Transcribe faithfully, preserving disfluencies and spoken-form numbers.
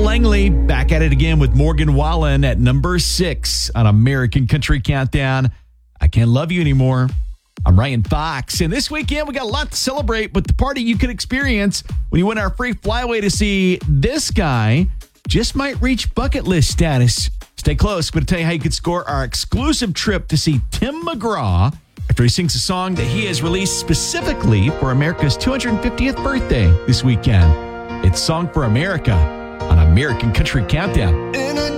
Langley back at it again with Morgan Wallen at number six on American Country Countdown. I Can't Love You Anymore. I'm Ryan Fox, and this weekend we got a lot to celebrate with the party you can experience when you win our free flyaway to see this guy. Just might reach bucket list status. Stay close. I'm going to tell you how you could score our exclusive trip to see Tim McGraw after he sings a song that he has released specifically for America's two hundred fiftieth birthday this weekend. It's Song for America on American Country Countdown. In a